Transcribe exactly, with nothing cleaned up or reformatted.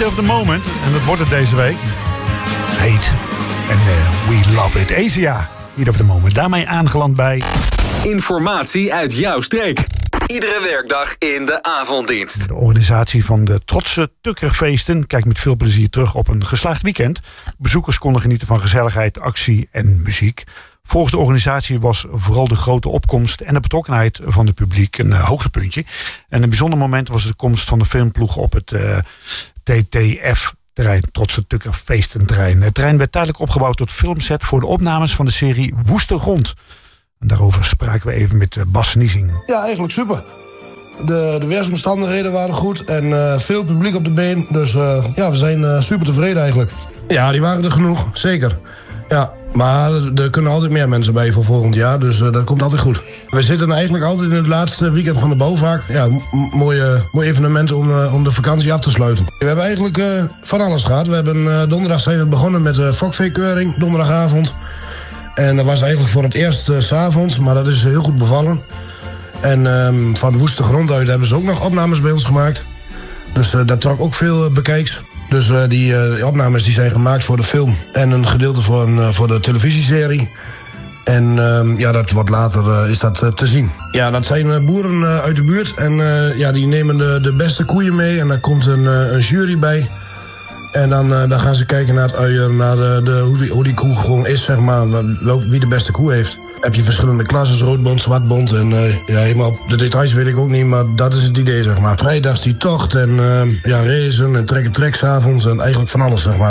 Heat of the Moment. En dat wordt het deze week. Heet. En uh, we love it. Asia. Heat of the Moment. Daarmee aangeland bij... Informatie uit jouw streek. Iedere werkdag in de avonddienst. De organisatie van de Trotse Tukkerfeesten kijkt met veel plezier terug op een geslaagd weekend. Bezoekers konden genieten van gezelligheid, actie en muziek. Volgens de organisatie was vooral de grote opkomst en de betrokkenheid van het publiek een uh, hoogtepuntje. En een bijzonder moment was de komst van de filmploeg op het uh, T T F-terrein, Trotse Tukkerfeestenterrein. Het terrein werd tijdelijk opgebouwd tot filmset voor de opnames van de serie Woeste Grond. En daarover spraken we even met Bas Niezing. Ja, eigenlijk super. De, de weersomstandigheden waren goed en uh, veel publiek op de been. Dus uh, ja, we zijn uh, super tevreden eigenlijk. Ja, die waren er genoeg, zeker. Ja, maar er kunnen altijd meer mensen bij voor volgend jaar, dus uh, dat komt altijd goed. We zitten eigenlijk altijd in het laatste weekend van de bouwvaart. Ja, m- mooie, mooi evenement om, uh, om de vakantie af te sluiten. We hebben eigenlijk uh, van alles gehad. We hebben uh, donderdag zijn we begonnen met uh, fokveekeuring, donderdagavond. En dat was eigenlijk voor het eerst uh, 's avonds, maar dat is heel goed bevallen. En um, van Woeste Grond uit hebben ze ook nog opnames bij ons gemaakt. Dus uh, dat trok ook veel uh, bekijks. Dus uh, die, uh, die opnames die zijn gemaakt voor de film. En een gedeelte voor, een, uh, voor de televisieserie. En um, ja, dat wordt later uh, is dat uh, te zien. Ja, dat zijn uh, boeren uh, uit de buurt. En uh, ja, die nemen de, de beste koeien mee. En daar komt een, uh, een jury bij. En dan, uh, dan gaan ze kijken naar het uier, naar de, de, hoe, die, hoe die koe gewoon is, zeg maar. Wel, wie de beste koe heeft. Heb je verschillende klassen, roodbond, zwartbond. En uh, ja, helemaal op de details weet ik ook niet, maar dat is het idee, zeg maar. Vrijdags die tocht en uh, ja, racen en trekken trek 's avonds en eigenlijk van alles, zeg maar.